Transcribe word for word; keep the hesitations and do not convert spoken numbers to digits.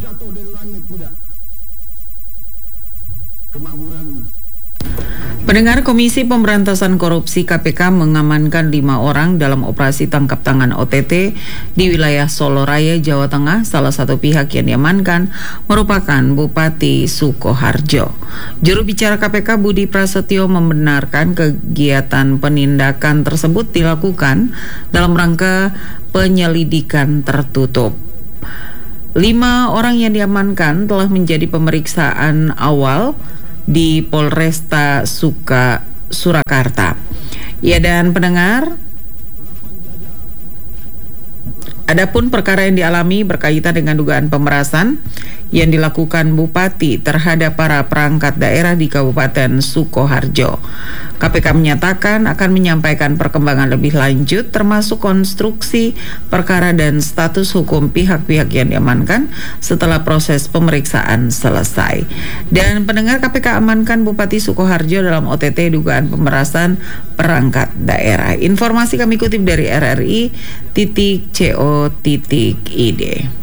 jatuh dari langit tidak. Kemakmuran. Pendengar, Komisi Pemberantasan Korupsi K P K mengamankan lima orang dalam operasi tangkap tangan O T T di wilayah Solo Raya, Jawa Tengah. Salah satu pihak yang diamankan merupakan Bupati Sukoharjo. Juru bicara K P K Budi Prasetyo membenarkan kegiatan penindakan tersebut dilakukan dalam rangka penyelidikan tertutup. Lima orang yang diamankan telah menjadi pemeriksaan awal di Polresta Suka Surakarta. Ya, dan pendengar, adapun perkara yang dialami berkaitan dengan dugaan pemerasan yang dilakukan Bupati terhadap para perangkat daerah di Kabupaten Sukoharjo. K P K menyatakan akan menyampaikan perkembangan lebih lanjut termasuk konstruksi perkara dan status hukum pihak-pihak yang diamankan setelah proses pemeriksaan selesai. Dan pendengar, K P K amankan Bupati Sukoharjo dalam O T T dugaan pemerasan perangkat daerah. Informasi kami kutip dari R R I titik co titik id.